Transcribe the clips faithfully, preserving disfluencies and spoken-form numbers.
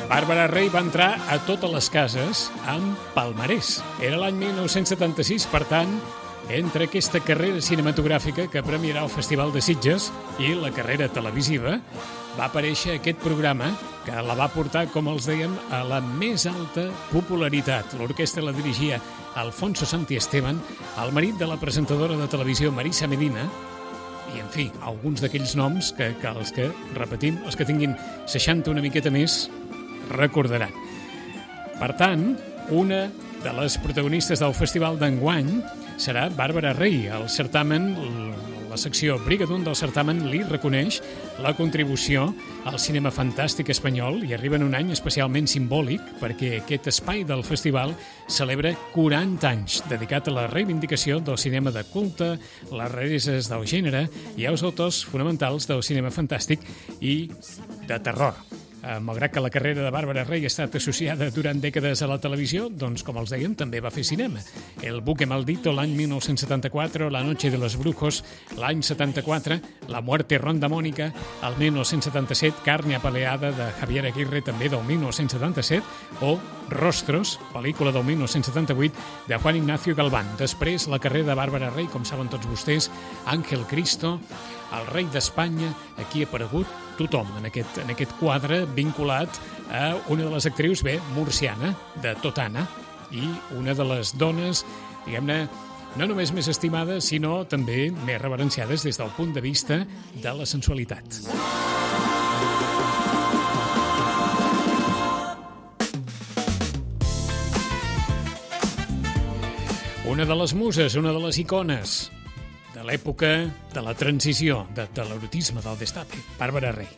Bàrbara Rey va entrar a totes les cases amb palmarès. Era l'any mil nou-cents setanta-sis, per tant, entre aquesta carrera cinematogràfica que premiarà el Festival de Sitges i la carrera televisiva, va aparèixer aquest programa que la va portar, com els dèiem, a la més alta popularitat. L'orquestra la dirigia Alfonso Santiesteban, el marit de la presentadora de televisió Marisa Medina, i, en fi, alguns d'aquells noms que, que els que, repetim, els que tinguin seixanta una miqueta més, recordaran. Per tant, una de les protagonistes del festival d'enguany serà Bàrbara Rey. El certamen, la secció Brigadun del certamen li reconeix la contribució al cinema fantàstic espanyol i arriba en un any especialment simbòlic perquè aquest espai del festival celebra quaranta anys dedicat a la reivindicació del cinema de culte, les rareses del gènere i als autors fonamentals del cinema fantàstic i de terror. Malgrat que la carrera de Bàrbara Rey ha estat associada durant dècades a la televisió, doncs, com els dèiem, també va fer cinema. El buque maldito l'any mil nou-cents setanta-quatre, La noche de los brujos l'any setanta-quatre, La muerte rondamònica el mil nou-cents setanta-set, Carne apaleada de Javier Aguirre també del mil nou-cents setanta-set o Rostros, pel·lícula del mil nou-cents setanta-vuit de Juan Ignacio Galván. Després, la carrera de Bàrbara Rey, com saben tots vostès, Ángel Cristo, El rei d'Espanya, aquí ha aparegut tothom en aquest, en aquest quadre vinculat a una de les actrius, bé, murciana, de Totana, i una de les dones, diguem-ne, no només més estimades, sinó també més reverenciades des del punt de vista de la sensualitat. Una de les muses, una de les icones de l'època de la transició, de, de l'erotisme, del destape, Bàrbara Rey.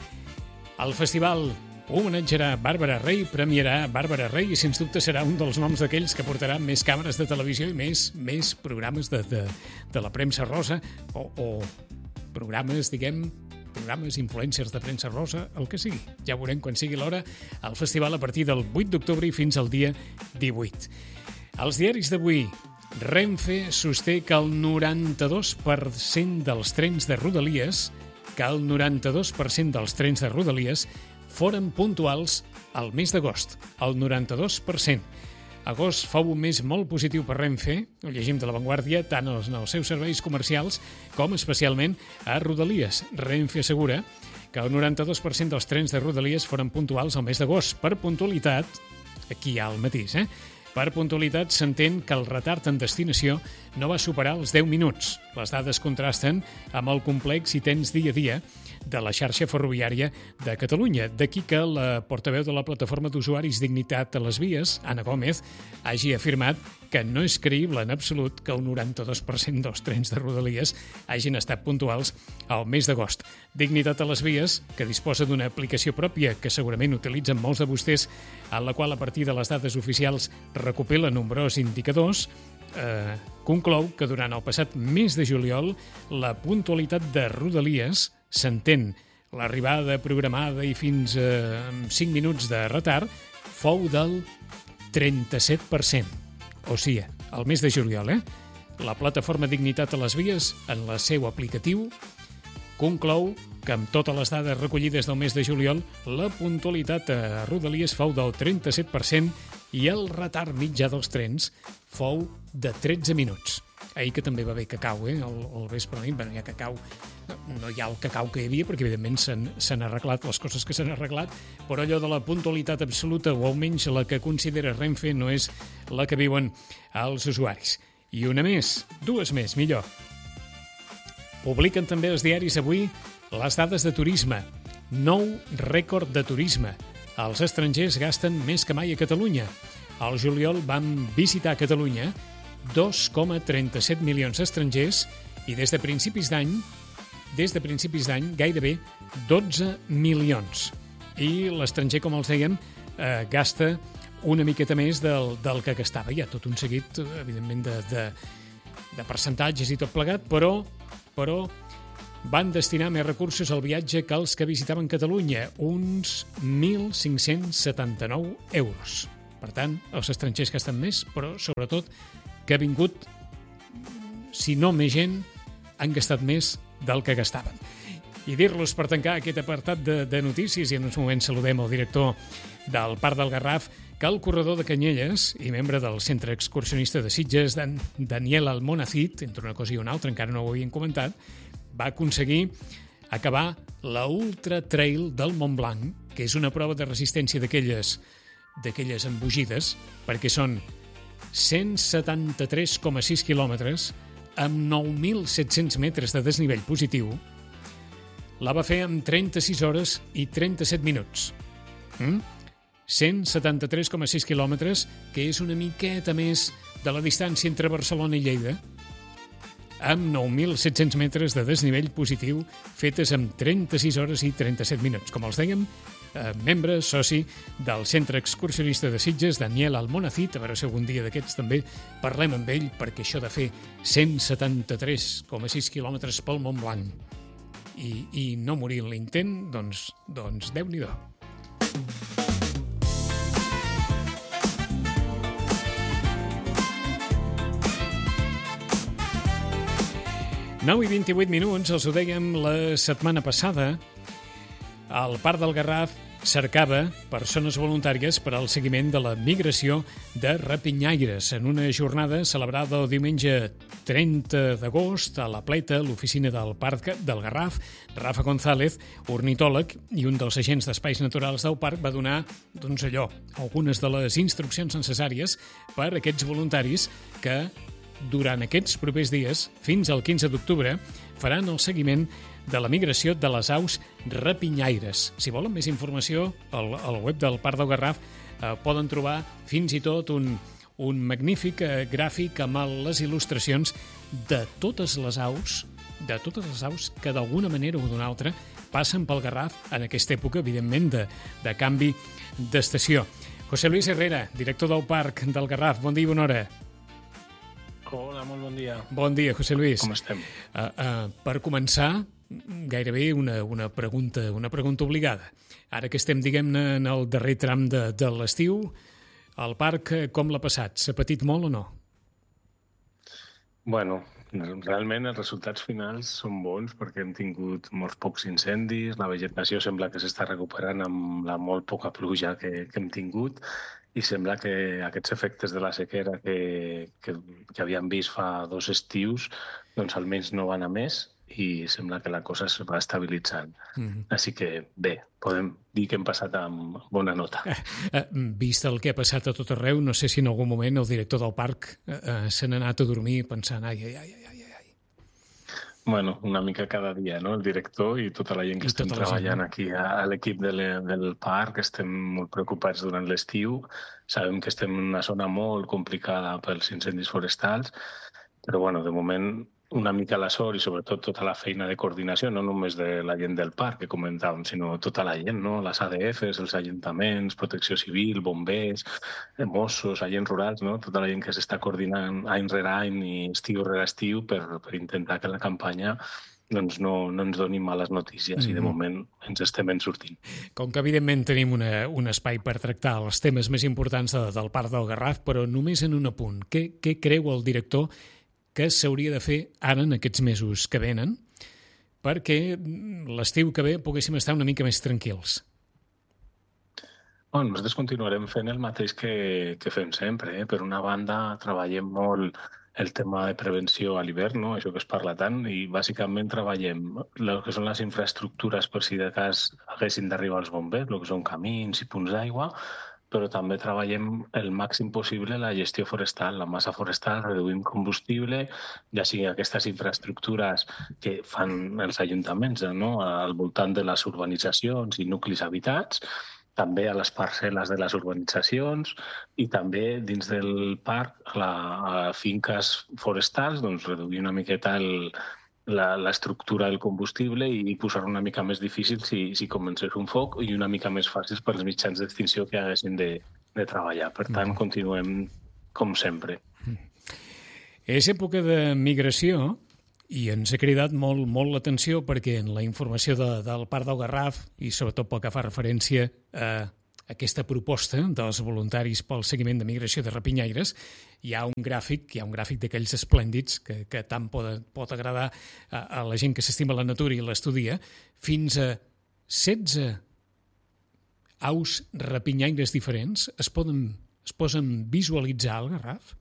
El festival homenatjarà Bàrbara Rey, premiarà Bàrbara Rey i, sens dubte, serà un dels noms d'aquells que portarà més càmeres de televisió i més, més programes de, de, de la premsa rosa o, o programes, diguem, programes, influencers de premsa rosa, el que sigui. Ja veurem quan sigui l'hora. El festival a partir del vuit d'octubre i fins al dia divuit. Els diaris d'avui. Renfe sosté que el noranta-dos per cent dels trens de Rodalies, que el noranta-dos per cent dels trens de Rodalies foren puntuals al mes d'agost, el noranta-dos per cent. Agost fou un mes molt positiu per Renfe, ho llegim de La Vanguardia, tant en els seus serveis comercials com especialment a Rodalies. Renfe assegura que el noranta-dos per cent dels trens de Rodalies foren puntuals al mes d'agost. Per puntualitat, aquí hi ha el matís, eh? Per puntualitat s'entén que el retard en destinació no va superar els deu minuts. Les dades contrasten amb el complex i tens dia a dia de la xarxa ferroviària de Catalunya. D'aquí que la portaveu de la plataforma d'usuaris Dignitat a les Vies, Anna Gómez, hagi afirmat que no és creïble en absolut que el noranta-dos per cent dels trens de Rodalies hagin estat puntuals al mes d'agost. Dignitat a les Vies, que disposa d'una aplicació pròpia que segurament utilitzen molts de vostès, en la qual a partir de les dades oficials recopila nombrosos indicadors, eh, conclou que durant el passat mes de juliol la puntualitat de Rodalies, s'entén l'arribada programada i fins a cinc minuts de retard, fou del trenta-set per cent. O sigui, el mes de juliol, eh? La plataforma Dignitat a les Vies, en el seu aplicatiu, conclou que amb totes les dades recollides del mes de juliol, la puntualitat a Rodalies fou del trenta-set per cent i el retard mitjà dels trens fou de tretze minuts. Ahir que també va haver cacau, eh? El, el vespre nit, bueno, hi ha cacau. No, no hi ha el cacau que hi havia, perquè evidentment s'han arreglat les coses que s'han arreglat, però allò de la puntualitat absoluta, o almenys la que considera Renfe, no és la que viuen els usuaris. I una més, dues més, millor. Publiquen també els diaris avui les dades de turisme. Nou rècord de turisme. Els estrangers gasten més que mai a Catalunya. Al juliol vam visitar Catalunya dos coma trenta-set milions d'estrangers i des de principis d'any, des de principis d'any gairebé dotze milions. I l'estranger, com els dèiem, eh, gasta una miqueta més del, del que gastava. Hi ha tot un seguit, evidentment, de, de, de percentatges i tot plegat, però, però van destinar més recursos al viatge que els que visitaven Catalunya, uns mil cinc-cents setanta-nou euros. Per tant, els estrangers gasten més, però sobretot que ha vingut, si no més gent, han gastat més del que gastaven. I dir-los per tancar aquest apartat de, de notícies, i en uns moments saludem el director del Parc del Garraf, que el corredor de Canyelles i membre del Centre Excursionista de Sitges, Dan, Daniel Almonacid, entre una cosa i una altra, encara no ho havien comentat, va aconseguir acabar la Ultra Trail del Mont Blanc, que és una prova de resistència d'aquelles d'aquelles embogides, perquè són cent setanta-tres coma sis quilòmetres amb nou mil set-cents metres de desnivell positiu. La va fer en trenta-sis hores i trenta-set minuts. Mm? cent setanta-tres coma sis quilòmetres, que és una miqueta més de la distància entre Barcelona i Lleida, amb nou mil set-cents metres de desnivell positiu, fetes en trenta-sis hores i trenta-set minuts. Com els dèiem, eh, membre, soci del Centre Excursionista de Sitges, Daniel Almonacid. A veure si algun dia d'aquests també parlem amb ell, perquè això de fer cent setanta-tres coma sis quilòmetres pel Mont Blanc i, i no morir en l'intent, doncs, doncs Déu-n'hi-do. nou i vint-i-vuit minuts, els ho dèiem la setmana passada, el Parc del Garraf cercava persones voluntàries per al seguiment de la migració de rapinyaires en una jornada celebrada el diumenge trenta d'agost a la Pleta, l'oficina del Parc del Garraf. Rafa González, ornitòleg i un dels agents d'espais naturals del parc, va donar, doncs allò, algunes de les instruccions necessàries per a aquests voluntaris que durant aquests propers dies, fins al quinze d'octubre, faran el seguiment de la migració de les aus rapinyaires. Si volen més informació, al, al web del Parc del Garraf eh, poden trobar fins i tot un, un magnífic eh, gràfic amb les il·lustracions de totes les aus, de totes les aus que d'alguna manera o d'una altra passen pel Garraf en aquesta època, evidentment, de, de canvi d'estació. José Luis Herrera, director del Parc del Garraf, bon dia i bona hora. Hola, molt bon dia. Bon dia, José Luis. Com estem? Uh, uh, per començar, gairebé una, una, pregunta, una pregunta obligada. Ara que estem, diguem-ne, en el darrer tram de, de l'estiu, el parc com l'ha passat? S'ha patit molt o no? Bueno, realment els resultats finals són bons perquè hem tingut molts pocs incendis, la vegetació sembla que s'està recuperant amb la molt poca pluja que, que hem tingut, i sembla que aquests efectes de la sequera que, que, que havíem vist fa dos estius, doncs almenys no van a més i sembla que la cosa es va estabilitzant. Mm-hmm. Així que bé, podem dir que hem passat amb bona nota. Eh, eh, vist el que ha passat a tot arreu, no sé si en algun moment el director del parc eh, eh, se n'ha anat a dormir pensant ai, ai, ai, ai, ai. Bueno, una mica cada dia, no? El director i tota la gent que I estem treballant gent. Aquí a l'equip de le, del parc, estem molt preocupats durant l'estiu. Sabem que estem en una zona molt complicada pels incendis forestals, però bueno, de moment una mica la sort i sobretot tota la feina de coordinació, no només de la gent del parc que comentàvem, sinó tota la gent, no? Les A D Fs, els ajuntaments, protecció civil, bombers, Mossos, agents rurals, no? Tota la gent que s'està coordinant any rere any i estiu rere estiu per, per intentar que la campanya doncs no, no ens doni males notícies mm-hmm. i de moment ens estem en sortint. Com que evidentment tenim una, un espai per tractar els temes més importants de, del Parc del Garraf, però només en un apunt. Què, què creu el director que s'hauria de fer ara en aquests mesos que venen perquè l'estiu que ve poguéssim estar una mica més tranquils? Bueno, nosaltres continuarem fent el mateix que, que fem sempre. Eh? Per una banda, treballem molt el tema de prevenció a l'hivern, no? Això que es parla tant, i bàsicament treballem el que són les infraestructures per si de cas haguessin d'arribar els bombers, el que són camins i punts d'aigua, però també treballem el màxim possible la gestió forestal, la massa forestal, reduïm combustible, ja sigui aquestes infraestructures que fan els ajuntaments, no? Al voltant de les urbanitzacions i nuclis habitats, també a les parcel·les de les urbanitzacions i també dins del parc, la, a finques forestals, doncs reduir una miqueta el, la, l'estructura del combustible i posar una mica més difícil si, si comencés un foc i una mica més fàcil per als mitjans d'extinció que haguessin de, de treballar. Per tant, mm. continuem com sempre. Mm. És època de migració i ens ha cridat molt, molt l'atenció perquè en la informació de, del Parc del Garraf i sobretot pel que fa referència a aquesta proposta dels voluntaris pel seguiment de migració de rapinyaires, hi ha un gràfic, hi ha un gràfic d'aquells esplèndids que, que tant pot, pot agradar a, a la gent que s'estima la natura i l'estudia, fins a setze aus rapinyaires diferents es poden, es poden visualitzar al Garraf?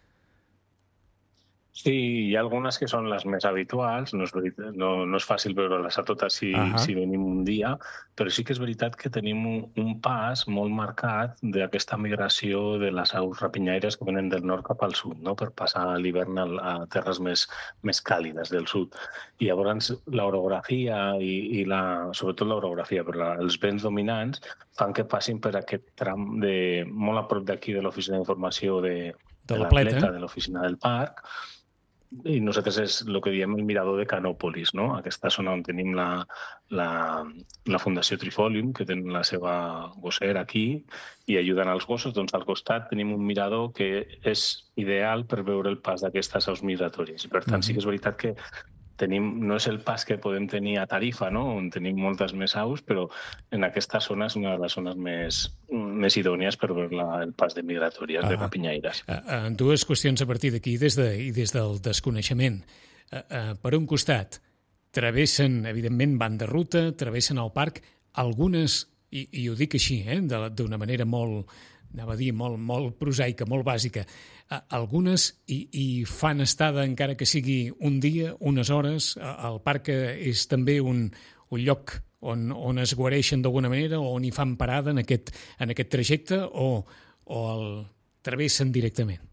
Sí, hi ha algunes que són les més habituals, no és, veritat, no, no és fàcil veure-les a totes si, uh-huh. si venim un dia, però sí que és veritat que tenim un, un pas molt marcat d'aquesta migració de les aus rapinyaires que venen del nord cap al sud, no? Per passar l'hivern a, a terres més, més càlides del sud. I llavors l'orografia i, i la, sobretot l'orografia, però la, els vents dominants fan que passin per aquest tram de, molt a prop d'aquí de l'oficina d'informació de, de, de la Pleta, de l'oficina del parc, i nosaltres és el que diem el mirador de Canòpolis, no? Aquesta zona on tenim la, la, la Fundació Trifolium, que tenen la seva gossera aquí i ajuden als gossos. Doncs al costat tenim un mirador que és ideal per veure el pas d'aquestes aus migratòries. I per tant, sí que és veritat que tenim, no és el pas que podem tenir a Tarifa, no? On tenim moltes més aus, però en aquesta zona és una de les zones més, més idònies per veure la, el pas de migratòries, ah, de rapinyaires. Uh, dues qüestions a partir d'aquí des de, i des del desconeixement. Uh, uh, per un costat, travessen, evidentment, van de ruta, travessen el parc, algunes, i, i ho dic així, eh, d'una manera molt, anava a dir, molt, molt prosaica, molt bàsica, algunes hi, hi fan estada, encara que sigui un dia, unes hores. El parc és també un, un lloc on, on es guareixen d'alguna manera o on hi fan parada en aquest, en aquest trajecte o, o el travessen directament.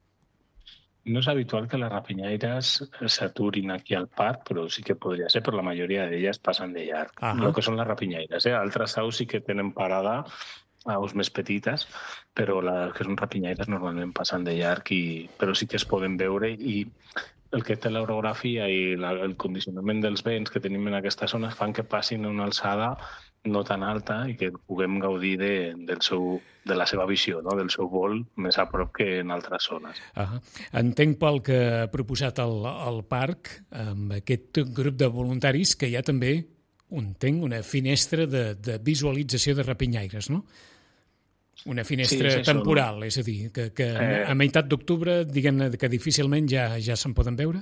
No és habitual que les rapinyaires s'aturin aquí al parc, però sí que podria ser, però la majoria d'elles passen de llarg. Uh-huh. El que són les rapinyaires, eh? Altres aus sí que tenen parada, aus més petites, però les que són rapinyaires normalment passen de llarg, i, però sí que es poden veure, i el que té l'orografia i la, el condicionament dels vents que tenim en aquesta zona fan que passin a una alçada no tan alta i que puguem gaudir de, del seu, de la seva visió, no? Del seu vol més a prop que en altres zones. Uh-huh. Entenc pel que ha proposat el, el parc, amb aquest grup de voluntaris, que hi ha també, entenc, una finestra de, de visualització de rapinyaires, no? Una finestra sí, sí, temporal, són... és a dir, que, que eh... a meitat d'octubre, diguem que difícilment ja, ja se'n poden veure?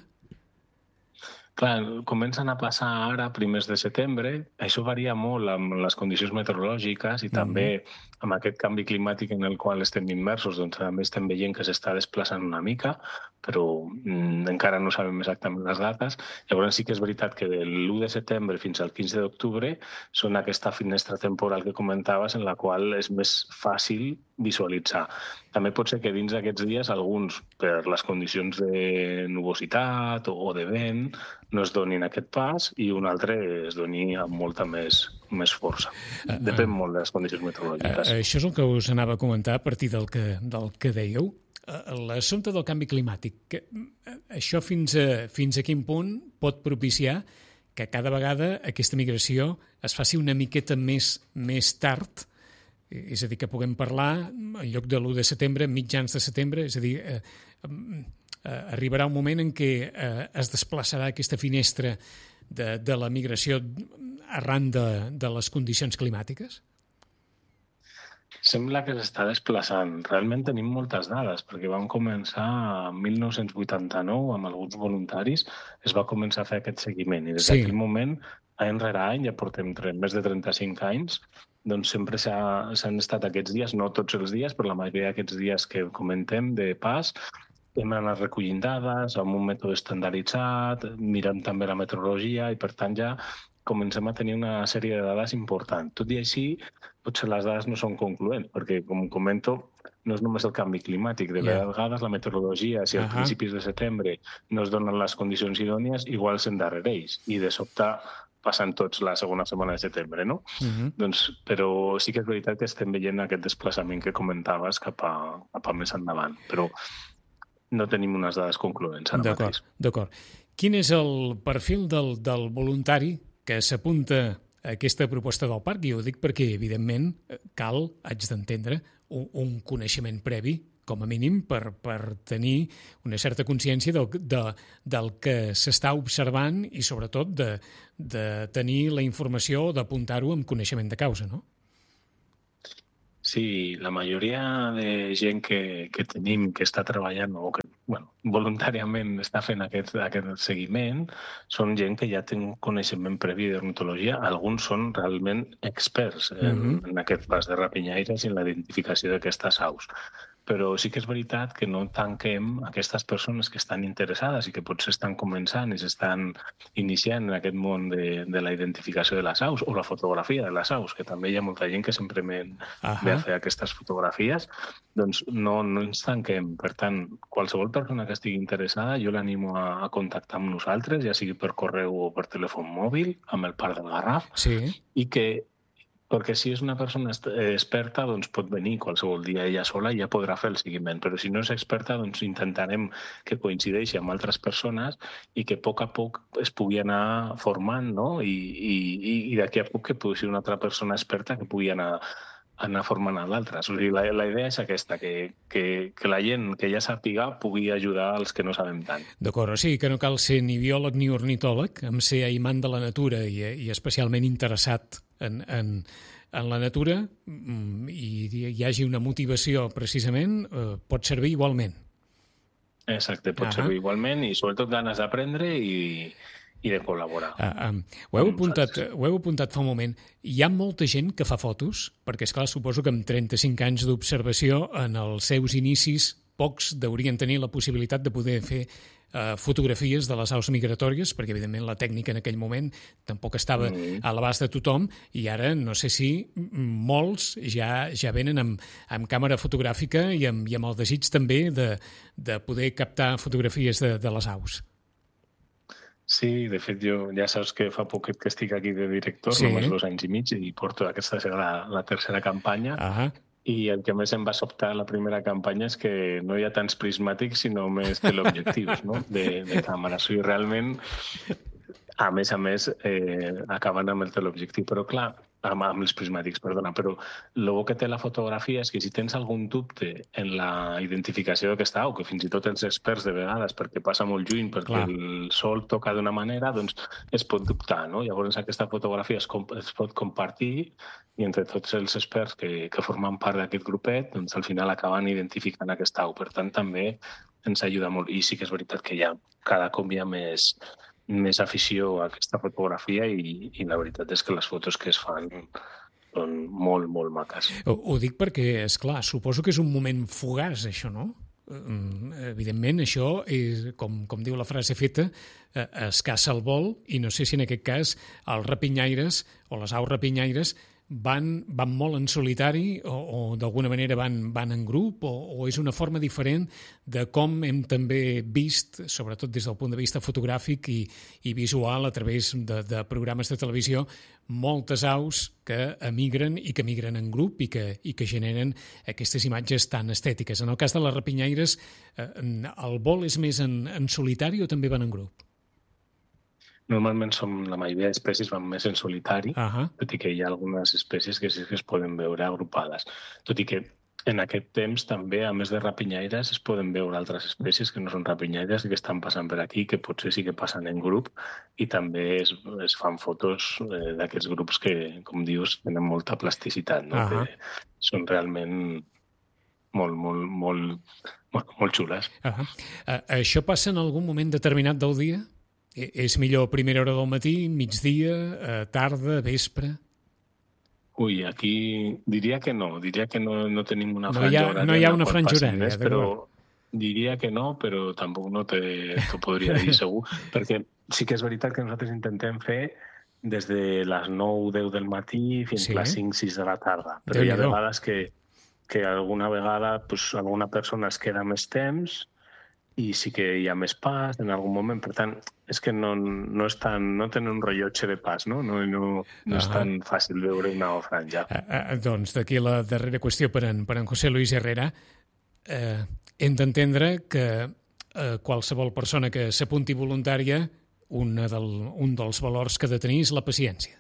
Clar, comencen a passar ara, primers de setembre. Això varia molt amb les condicions meteorològiques i mm-hmm. també amb aquest canvi climàtic en el qual estem immersos. Doncs també estem veient que s'està desplaçant una mica, però mm, encara no sabem exactament les dates. Llavors sí que és veritat que de l'u de setembre fins al quinze d'octubre són aquesta finestra temporal que comentaves en la qual és més fàcil visualitzar. També pot ser que dins d'aquests dies alguns, per les condicions de nubositat o de vent, no es donin aquest pas i un altre es doni amb molta més, més força. Depèn uh, uh, molt de les condicions meteorològiques. Uh, això és el que us anava a comentar a partir del que, del que dèieu. Uh, L'assumpte del canvi climàtic, que, uh, això fins a, fins a quin punt pot propiciar que cada vegada aquesta migració es faci una miqueta més, més tard, és a dir, que puguem parlar en lloc de l'u de setembre, mitjans de setembre, és a dir, eh, eh, arribarà un moment en què eh, es desplaçarà aquesta finestra de, de la migració arran de, de les condicions climàtiques? Sembla que s'està desplaçant. Realment tenim moltes dades, perquè vam començar en mil nou-cents vuitanta-nou amb alguns voluntaris, es va començar a fer aquest seguiment, i des sí. d'aquell moment, any rere any, ja portem més de trenta-cinc anys, doncs sempre s'han estat aquests dies, no tots els dies, però la majoria d'aquests dies que comentem de pas, hem anat recollint dades amb un mètode estandarditzat, mirant també la meteorologia i, per tant, ja comencem a tenir una sèrie de dades importants. Tot i així, potser les dades no són concloents, perquè, com comento, no és només el canvi climàtic. De yeah. vegades la meteorologia, si a uh-huh. principis de setembre no es donen les condicions idònies, igual s'endarrereix i de sobte passen tots la segona setmana de setembre, no? Uh-huh. Doncs, però sí que és veritat que estem veient aquest desplaçament que comentaves cap a, cap a més endavant, però no tenim unes dades concloents ara d'acord, mateix. D'acord. Quin és el perfil del, del voluntari que s'apunta a aquesta proposta del parc? I ho dic perquè, evidentment, cal, haig d'entendre, un, un coneixement previ, com a mínim, per, per tenir una certa consciència del, de, del que s'està observant i, sobretot, de, de tenir la informació o d'apuntar-ho amb coneixement de causa, no? Sí, la majoria de gent que, que tenim que està treballant o que bueno, voluntàriament està fent aquest, aquest seguiment són gent que ja té un coneixement previ d'ornitologia. Alguns són realment experts en, Mhm. en aquest pas de rapinyaires i en la identificació d'aquestes aus. Però sí que és veritat que no tanquem aquestes persones que estan interessades i que potser estan començant i s'estan iniciant en aquest món de, de la identificació de les aus o la fotografia de les aus, que també hi ha molta gent que sempre ve a fer aquestes fotografies, doncs no, no ens tanquem. Per tant, qualsevol persona que estigui interessada, jo l'animo a, a contactar amb nosaltres, ja sigui per correu o per telèfon mòbil, amb el Parc del Garraf, Sí. i que perquè si és una persona experta, doncs pot venir qualsevol dia ella sola i ja podrà fer el seguiment. Però si no és experta, doncs intentarem que coincideixi amb altres persones i que a poc a poc es pugui anar formant, no? I, i, i d'aquí a poc que pugui ser una altra persona experta que pugui anar anar formant a l'altres. O sigui, la, la idea és aquesta, que, que, que la gent que ja sàpiga pugui ajudar els que no sabem tant. D'acord, o sigui que no cal ser ni biòleg ni ornitòleg, amb ser aimant de la natura i, i especialment interessat en, en, en la natura i hi hagi una motivació precisament, eh, pot servir igualment. Exacte, pot uh-huh. servir igualment i sobretot ganes d'aprendre i, i de col·laborar. Uh, um, ho, heu apuntat, ho heu apuntat fa un moment. Hi ha molta gent que fa fotos? Perquè, esclar, suposo que amb trenta-cinc anys d'observació, en els seus inicis, pocs deurien tenir la possibilitat de poder fer uh, fotografies de les aus migratòries, perquè, evidentment, la tècnica en aquell moment tampoc estava mm. a l'abast de tothom, i ara no sé si molts ja ja venen amb, amb càmera fotogràfica i amb, i amb el desig també de, de poder captar fotografies de, de les aus. Sí, de fet, jo ja saps que fa poquet que estic aquí de director, sí. només dos anys i mig, i porto aquesta serà la, la tercera campanya. Ah. I el que més em va sobtar a la primera campanya és que no hi ha tants prismàtics, sinó més teleobjectius, no? de, de càmera. O sigui, realment, a més a més, eh, acaben amb el teleobjectiu. Però, clar, amb, amb els prismàtics, perdona, però el bo que té la fotografia és que si tens algun dubte en la identificació d'aquesta au, que fins i tot els experts de vegades, perquè passa molt lluny, perquè Clar. el sol toca d'una manera, doncs es pot dubtar, no? Llavors aquesta fotografia es, es pot compartir i entre tots els experts que, que formen part d'aquest grupet, doncs al final acaben identificant aquesta au. Per tant, també ens ajuda molt. I sí que és veritat que ja cada cop hi ha més... més afició a aquesta fotografia i, i la veritat és que les fotos que es fan són molt, molt maques. Ho, ho dic perquè, és clar, suposo que és un moment fugaç, això, no? Evidentment, això, és, com, com diu la frase feta, es caça el vol i no sé si en aquest cas els rapinyaires o les aus rapinyaires van, van molt en solitari o, o d'alguna manera van, van en grup o, o és una forma diferent de com hem també vist, sobretot des del punt de vista fotogràfic i, i visual a través de, de programes de televisió, moltes aus que emigren i que migren en grup i que, i que generen aquestes imatges tan estètiques. En el cas de les rapinyaires, el vol és més en, en solitari o també van en grup? Normalment som, la majoria d'espècies van més en solitari, uh-huh. tot i que hi ha algunes espècies que sí que es poden veure agrupades. Tot i que en aquest temps també, a més de rapinyaires, es poden veure altres espècies que no són rapinyaires i que estan passant per aquí, que potser sí que passen en grup i també es, es fan fotos eh, d'aquests grups que, com dius, tenen molta plasticitat, no? Uh-huh. Que són realment molt, molt, molt, molt, molt xules. Uh-huh. Uh, això passa en algun moment determinat del dia? És millor a primera hora del matí, migdia, tarda, vespre? Ui, aquí diria que no. Diria que no, no tenim una no franja ha, horària. No hi ha una franja horària. Més, però diria que no, però tampoc no t'ho podria dir segur. Perquè sí que és veritat que nosaltres intentem fer des de les nou o deu del matí fins sí. a les cinc o sis de la tarda. Però Déu hi ha vegades que, que alguna vegada pues, alguna persona es queda més temps i sí que hi ha més pas en algun moment. Per tant, és que no, no, és tan, no tenen un rellotge de pas, no? No, no, no és tan fàcil veure una franja. Uh, uh, doncs d'aquí la darrera qüestió per en, per en José Luis Herrera. Uh, hem d'entendre que uh, qualsevol persona que s'apunti voluntària, una del, un dels valors que ha de tenir és la paciència.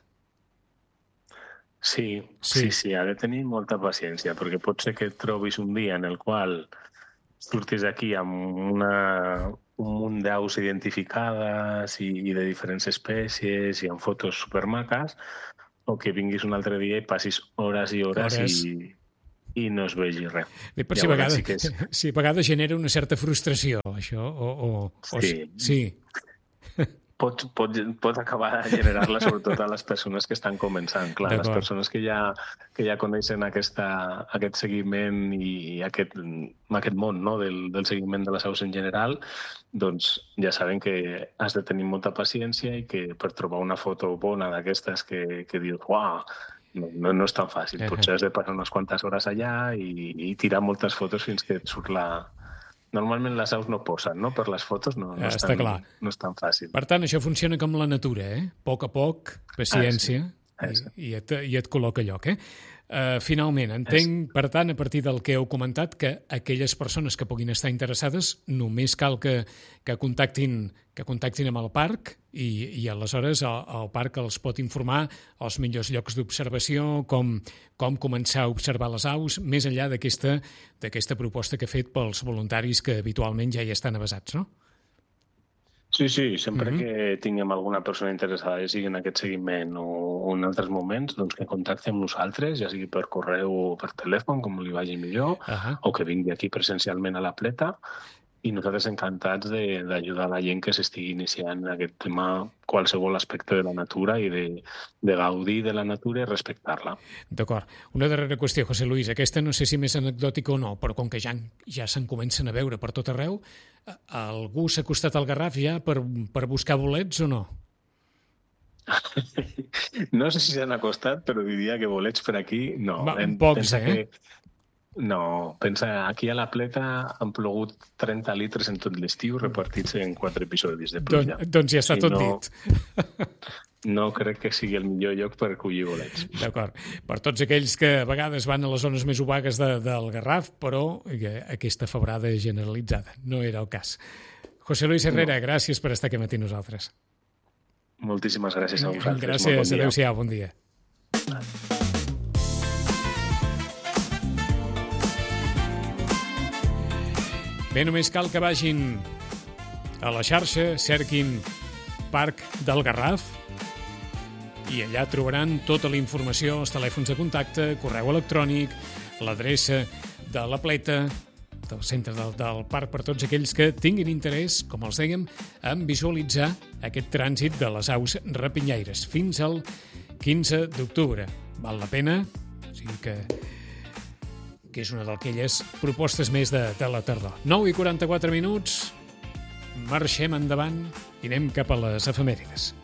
Sí, sí, sí, sí, ha de tenir molta paciència, perquè pot ser que et trobis un dia en el qual surtis aquí amb una, un munt d'aus identificades i, i de diferents espècies i amb fotos supermaques, o que vinguis un altre dia i passis hores i hores, hores. i i no es vegi res. Bé, però si a vegades, sí que és... si a vegades genera una certa frustració, això, o... o, o sí. sí. Pot, pot, pot acabar generar-la sobretot a les persones que estan començant. Clar, les persones que ja, que ja coneixen aquesta, aquest seguiment i aquest, aquest món, no? del, del seguiment de les aus en general, doncs ja saben que has de tenir molta paciència i que per trobar una foto bona d'aquestes que, que dius, uau, no, no, no és tan fàcil. Potser has de passar unes quantes hores allà i, i tirar moltes fotos fins que et surt la... Normalment les aus no posen, no? Per les fotos no, no, és, Està tan, clar. no és tan fàcil. Per tant, això funciona com la natura, eh? A poc a poc, paciència, ah, sí. Ah, sí. i, i, et, i et col·loca lloc, eh? Uh, finalment, entenc, per tant, a partir del que heu comentat, que aquelles persones que puguin estar interessades només cal que, que, contactin, que contactin amb el parc i, i aleshores el, el parc els pot informar els millors llocs d'observació, com, com començar a observar les aus, més enllà d'aquesta d'aquesta proposta que ha fet pels voluntaris que habitualment ja hi estan avasats, no? Sí, sí, sempre uh-huh. que tinguem alguna persona interessada, ja sigui en aquest seguiment o en altres moments, doncs que contacti amb nosaltres, ja sigui per correu o per telèfon, com li vagi millor, uh-huh. o que vingui aquí presencialment a la pleta, i nosaltres encantats d'ajudar la gent que s'estigui iniciant en aquest tema, qualsevol aspecte de la natura i de, de gaudir de la natura i respectar-la. D'acord. Una darrera qüestió, José Luis. Aquesta no sé si més anecdòtica o no, però com que ja, ja se'n comencen a veure per tot arreu, algú s'ha acostat al Garraf ja per, per buscar bolets o no? No sé si s'han acostat, però diria que bolets per aquí no. Va, pocs, pensa eh? Que... No, pensa, aquí a la pleta han plogut trenta litres en tot l'estiu repartits en quatre episodis de pluja. Don, doncs ja està sí, tot no, dit. No crec que sigui el millor lloc per collir bolets. D'acord. Per tots aquells que a vegades van a les zones més obagues de, del Garraf, però aquesta febrada generalitzada. No era el cas. José Luis Herrera, no. Gràcies per estar aquí matí nosaltres. Moltíssimes gràcies a vosaltres. Gràcies, bon adéu-siau, bon dia. Bé, només cal que vagin a la xarxa, cerquin Parc del Garraf i allà trobaran tota la informació, els telèfons de contacte, correu electrònic, l'adreça de la pleta, del centre del, del parc, per tots aquells que tinguin interès, com els dèiem, en visualitzar aquest trànsit de les aus rapinyaires fins al quinze d'octubre. Val la pena, o sigui que... que és una d'aquelles propostes més de, de la tardor. nou i quaranta-quatre minuts, marxem endavant i anem cap a les efemèrides.